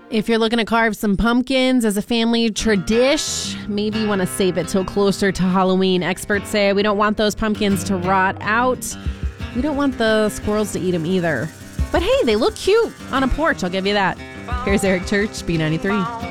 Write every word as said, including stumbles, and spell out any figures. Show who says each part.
Speaker 1: If you're looking to carve some pumpkins as a family tradition, maybe you want to save it till closer to Halloween. Experts say we don't want those pumpkins to rot out. We don't want the squirrels to eat them either. But hey, they look cute on a porch, I'll give you that. Here's Eric Church, B ninety-three.